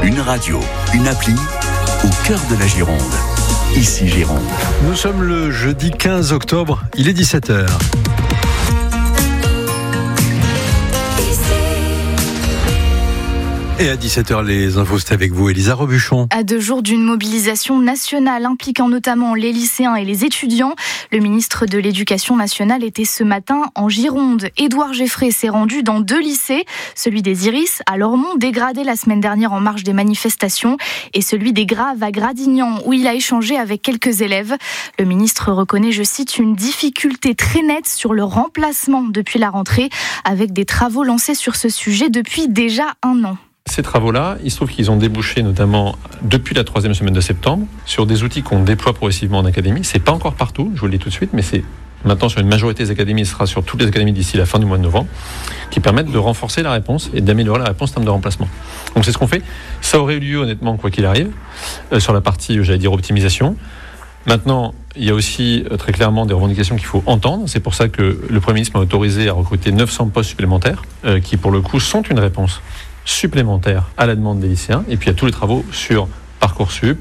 Une radio, une appli, au cœur de la Gironde. Ici Gironde. Nous sommes le jeudi 15 octobre, il est 17h. Et à 17h, les infos, c'est avec vous, Elisa Robuchon. À 2 jours d'une mobilisation nationale impliquant notamment les lycéens et les étudiants, le ministre de l'Éducation nationale était ce matin en Gironde. Édouard Geffray s'est rendu dans 2 lycées, celui des Iris à Lormont, dégradé la semaine dernière en marge des manifestations, et celui des Graves à Gradignan, où il a échangé avec quelques élèves. Le ministre reconnaît, je cite, une difficulté très nette sur le remplacement depuis la rentrée, avec des travaux lancés sur ce sujet depuis déjà 1 an. Ces travaux-là, il se trouve qu'ils ont débouché notamment depuis la 3e semaine de septembre sur des outils qu'on déploie progressivement en académie. C'est pas encore partout, je vous le dis tout de suite, mais c'est maintenant sur une majorité des académies, ce sera sur toutes les académies d'ici la fin du mois de novembre, qui permettent de renforcer la réponse et d'améliorer la réponse en termes de remplacement. Donc c'est ce qu'on fait. Ça aurait eu lieu honnêtement, quoi qu'il arrive, sur la partie, j'allais dire, optimisation. Maintenant, il y a aussi très clairement des revendications qu'il faut entendre. C'est pour ça que le Premier ministre m'a autorisé à recruter 900 postes supplémentaires, qui pour le coup sont une réponse supplémentaire à la demande des lycéens, et puis à tous les travaux sur Parcoursup,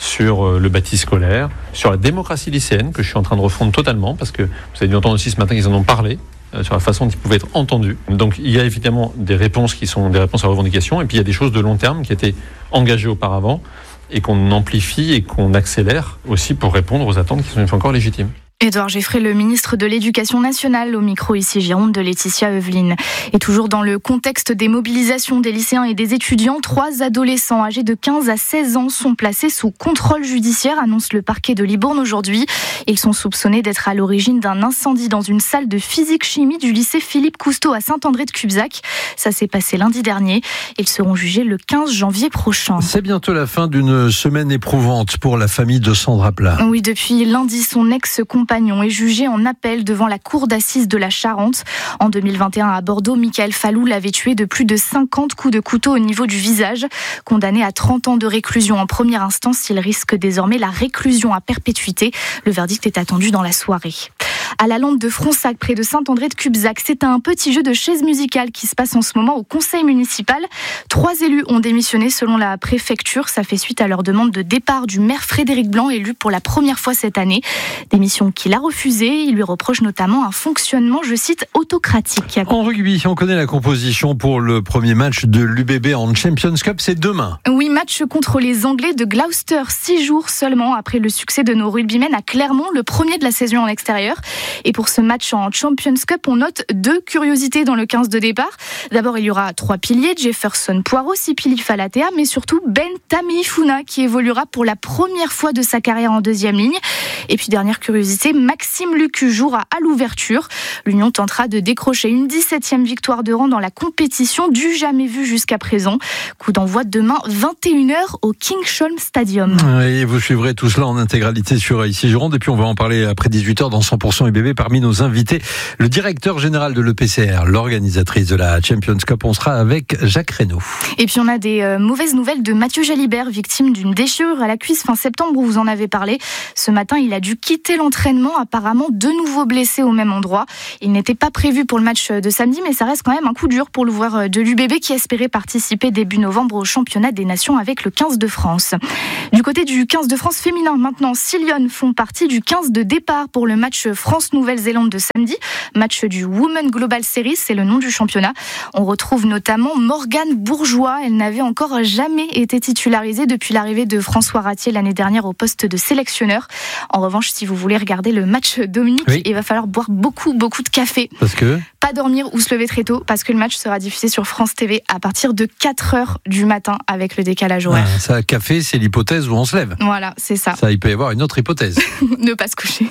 sur le bâti scolaire, sur la démocratie lycéenne, que je suis en train de refondre totalement, parce que vous avez dû entendre aussi ce matin qu'ils en ont parlé, sur la façon dont ils pouvaient être entendus. Donc il y a évidemment des réponses qui sont des réponses à revendications, et puis il y a des choses de long terme qui étaient engagées auparavant, et qu'on amplifie et qu'on accélère aussi pour répondre aux attentes qui sont une fois encore légitimes. Édouard Geffray, le ministre de l'Éducation nationale, au micro ici Gironde de Laetitia Eveline. Et toujours dans le contexte des mobilisations des lycéens et des étudiants, 3 adolescents âgés de 15 à 16 ans sont placés sous contrôle judiciaire, annonce le parquet de Libourne aujourd'hui. Ils sont soupçonnés d'être à l'origine d'un incendie dans une salle de physique-chimie du lycée Philippe Cousteau à Saint-André-de-Cubzac. Ça s'est passé lundi dernier. Ils seront jugés le 15 janvier prochain. C'est bientôt la fin d'une semaine éprouvante pour la famille de Sandra Plat. Oui, depuis lundi, son ex-compagnon est jugé en appel devant la cour d'assises de la Charente. En 2021, à Bordeaux, Michael Fallou l'avait tué de plus de 50 coups de couteau au niveau du visage. Condamné à 30 ans de réclusion en première instance, il risque désormais la réclusion à perpétuité. Le verdict est attendu dans la soirée. À la Lande de Fronsac, près de Saint-André-de-Cubzac, c'est un petit jeu de chaises musicales qui se passe en ce moment au conseil municipal. 3 élus ont démissionné selon la préfecture. Ça fait suite à leur demande de départ du maire Frédéric Blanc, élu pour la première fois cette année. Démission qu'il a refusée. Il lui reproche notamment un fonctionnement, je cite, autocratique. En rugby, on connaît la composition pour le premier match de l'UBB en Champions Cup, c'est demain. Oui, match contre les Anglais de Gloucester, 6 jours seulement après le succès de nos rugbymen à Clermont, le premier de la saison en extérieur. Et pour ce match en Champions Cup, on note 2 curiosités dans le 15 de départ. D'abord, il y aura 3 piliers, Jefferson Poirot, Sipili Falatea, mais surtout Ben Tameifuna, qui évoluera pour la première fois de sa carrière en 2e ligne. Et puis, dernière curiosité, Maxime Lucu jouera à l'ouverture. L'Union tentera de décrocher une 17e victoire de rang dans la compétition, du jamais vu jusqu'à présent. Coup d'envoi demain, 21h au Kingsholm Stadium. Et vous suivrez tout cela en intégralité sur Ici Gironde. Et puis, on va en parler après 18h dans 100% UBB. Parmi nos invités, le directeur général de l'EPCR, l'organisatrice de la Champions Cup. On sera avec Jacques Reynaud. Et puis, on a des mauvaises nouvelles de Mathieu Jalibert, victime d'une déchirure à la cuisse fin septembre, où vous en avez parlé. Ce matin, il a dû quitter l'entraînement, apparemment de nouveau blessé au même endroit. Il n'était pas prévu pour le match de samedi, mais ça reste quand même un coup dur pour le joueur de l'UBB qui espérait participer début novembre au championnat des nations avec le 15 de France. Du côté du 15 de France féminin, maintenant, 6 Lyonnes font partie du 15 de départ pour le match France-Nouvelle-Zélande de samedi. Match du Women Global Series, c'est le nom du championnat. On retrouve notamment Morgane Bourgeois. Elle n'avait encore jamais été titularisée depuis l'arrivée de François Ratier l'année dernière au poste de sélectionneur. En revanche, si vous voulez regarder le match, Dominique, oui, il va falloir boire beaucoup de café. Parce que pas dormir ou se lever très tôt, parce que le match sera diffusé sur France TV à partir de 4h du matin avec le décalage horaire. Ah, ça, café, c'est l'hypothèse où on se lève. Voilà, c'est ça. Ça, il peut y avoir une autre hypothèse. Ne pas se coucher.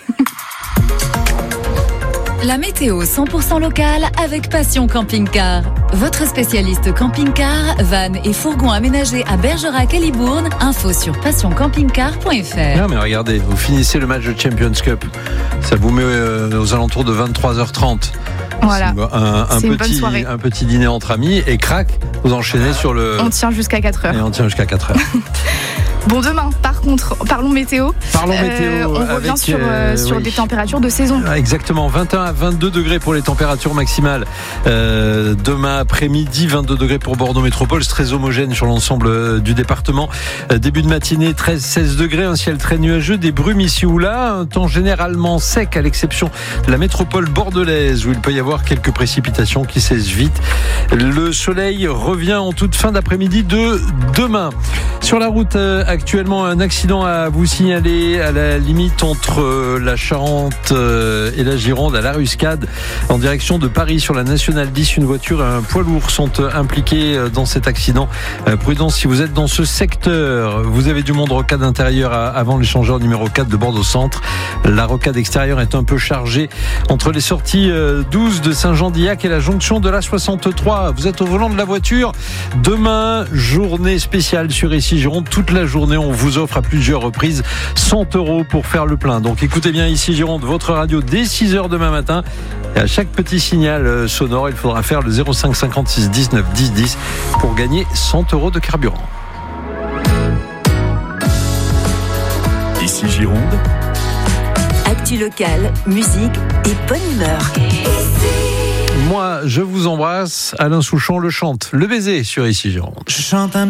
La météo 100% locale avec Passion Camping-Car. Votre spécialiste camping-car, van et fourgon aménagés à Bergerac et Libourne. Info sur passioncampingcar.fr. Non mais regardez, vous finissez le match de Champions Cup. Ça vous met aux alentours de 23h30. Voilà. Un petit dîner entre amis et crac, vous enchaînez sur le... On tient jusqu'à 4h. Et on tient jusqu'à 4h. Bon, demain, par contre, parlons météo. On revient sur des températures de saison. Exactement, 21 à 22 degrés pour les températures maximales. Demain après-midi, 22 degrés pour Bordeaux Métropole, c'est très homogène sur l'ensemble du département. Début de matinée, 13-16 degrés, un ciel très nuageux, des brumes ici ou là, un temps généralement sec à l'exception de la métropole bordelaise où il peut y avoir quelques précipitations qui cessent vite. Le soleil revient en toute fin d'après-midi de demain. Sur la route, actuellement, un accident à vous signaler à la limite entre la Charente et la Gironde, à la Ruscade, en direction de Paris sur la Nationale 10. Une voiture et un poids lourd sont impliqués dans cet accident. Prudence si vous êtes dans ce secteur. Vous avez du monde rocade intérieur avant l'échangeur numéro 4 de Bordeaux Centre. La rocade extérieure est un peu chargée entre les sorties 12 de Saint-Jean-d'Illac et la jonction de la 63. Vous êtes au volant de la voiture. Demain, journée spéciale sur ici Gironde. Toute la journée, on vous offre à plusieurs reprises 100 € pour faire le plein. Donc écoutez bien ici Gironde, votre radio dès 6h demain matin. Et à chaque petit signal sonore, il faudra faire le 05 56 19 10 10 pour gagner 100 € de carburant. Ici Gironde. Actu locale, musique et bonne humeur. Moi, je vous embrasse. Alain Souchon le chante. Le baiser sur ici Gironde. Je chante un